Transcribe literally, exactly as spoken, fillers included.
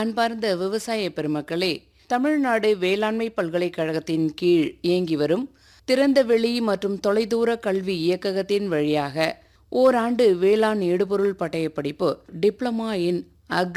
அன்பார்ந்த விவசாய பெருமக்களே, தமிழ்நாடு வேளாண்மை பல்கலைக்கழகத்தின் கீழ் இயங்கி வரும் திறந்தவெளி மற்றும் தொலைதூர கல்வி இயக்ககத்தின் வழியாக ஓராண்டு வேளாண் இடுபொருள் பட்டயப்படிப்பு டிப்ளமா இன் அக்ரி